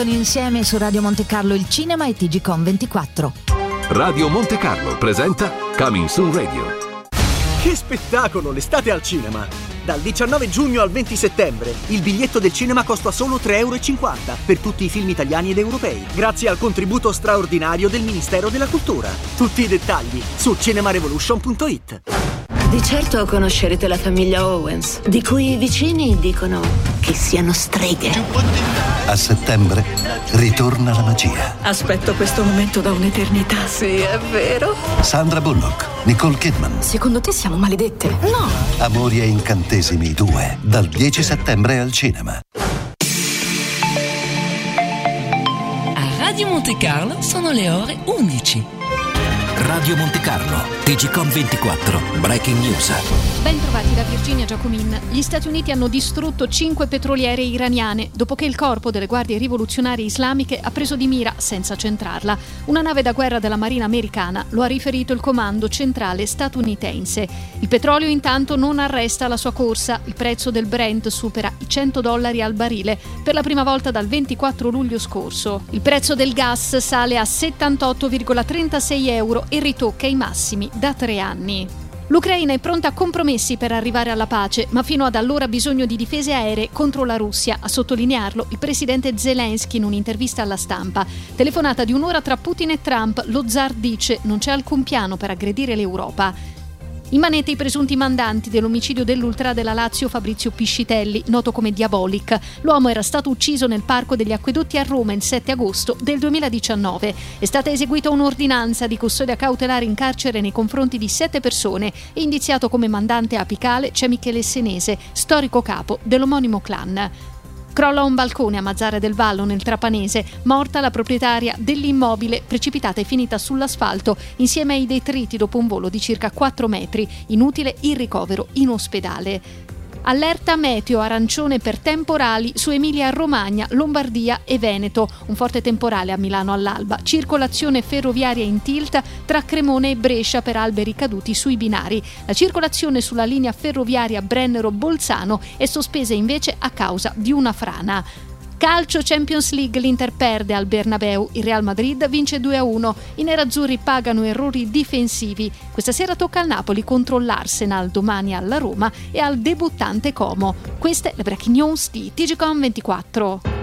Insieme su Radio Monte Carlo il cinema e TGcom 24. Radio Monte Carlo presenta Coming Soon Radio. Che spettacolo, l'estate al cinema! Dal 19 giugno al 20 settembre il biglietto del cinema costa solo €3,50 per tutti i film italiani ed europei, grazie al contributo straordinario del Ministero della Cultura. Tutti i dettagli su cinemarevolution.it. Di certo conoscerete la famiglia Owens, di cui i vicini dicono che siano streghe. A settembre ritorna la magia. Aspetto questo momento da un'eternità. Sì, è vero. Sandra Bullock, Nicole Kidman. Secondo te siamo maledette? No. Amori e incantesimi 2, dal 10 settembre al cinema. A Radio Monte Carlo sono le ore 11. Radio Monte Carlo, TGcom 24, Breaking News. Ben trovati da Virginia Giacomin. Gli Stati Uniti hanno distrutto 5 petroliere iraniane dopo che il corpo delle guardie rivoluzionarie islamiche ha preso di mira senza centrarla. Una nave da guerra della Marina americana, lo ha riferito il comando centrale statunitense. Il petrolio intanto non arresta la sua corsa. Il prezzo del Brent supera i $100 al barile per la prima volta dal 24 luglio scorso. Il prezzo del gas sale a 78,36 euro e ritocca i massimi da 3 anni. L'Ucraina è pronta a compromessi per arrivare alla pace, ma fino ad allora ha bisogno di difese aeree contro la Russia, a sottolinearlo il presidente Zelensky in un'intervista alla stampa. Telefonata di un'ora tra Putin e Trump, lo zar dice non c'è alcun piano per aggredire l'Europa. In manette i presunti mandanti dell'omicidio dell'ultra della Lazio Fabrizio Piscitelli, noto come Diabolic. L'uomo era stato ucciso nel Parco degli Acquedotti a Roma il 7 agosto del 2019. È stata eseguita un'ordinanza di custodia cautelare in carcere nei confronti di 7 persone e indiziato come mandante apicale c'è Michele Senese, storico capo dell'omonimo clan. Crolla un balcone a Mazzara del Vallo, nel Trapanese, morta la proprietaria dell'immobile, precipitata e finita sull'asfalto insieme ai detriti dopo un volo di circa 4 metri. Inutile il ricovero in ospedale. Allerta meteo arancione per temporali su Emilia-Romagna, Lombardia e Veneto. Un forte temporale a Milano all'alba. Circolazione ferroviaria in tilt tra Cremone e Brescia per alberi caduti sui binari. La circolazione sulla linea ferroviaria Brennero-Bolzano è sospesa invece a causa di una frana. Calcio Champions League, l'Inter perde al Bernabeu, il Real Madrid vince 2-1, i nerazzurri pagano errori difensivi. Questa sera tocca al Napoli contro l'Arsenal, domani alla Roma e al debuttante Como. Queste le breaking news di TGcom 24.